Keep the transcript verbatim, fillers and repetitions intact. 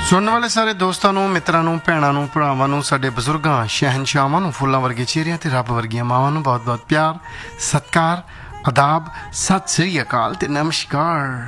ਸੁਣਨ ਵਾਲੇ ਸਾਰੇ ਦੋਸਤਾਂ ਨੂੰ, ਮਿੱਤਰਾਂ ਨੂੰ, ਭੈਣਾਂ ਨੂੰ, ਭਰਾਵਾਂ ਨੂੰ, ਸਾਡੇ ਬਜ਼ੁਰਗਾਂ, ਸ਼ਹਿਨਸ਼ਾਹਾਂ ਨੂੰ, ਫੁੱਲਾਂ ਵਰਗੇ ਚਿਹਰਿਆਂ ਤੇ ਰੱਬ ਵਰਗੀਆਂ ਮਾਵਾਂ ਨੂੰ ਬਹੁਤ ਬਹੁਤ ਪਿਆਰ, ਸਤਿਕਾਰ, ਆਦਾਬ, ਸਤਿ ਸ੍ਰੀ ਅਕਾਲ ਤੇ ਨਮਸਕਾਰ।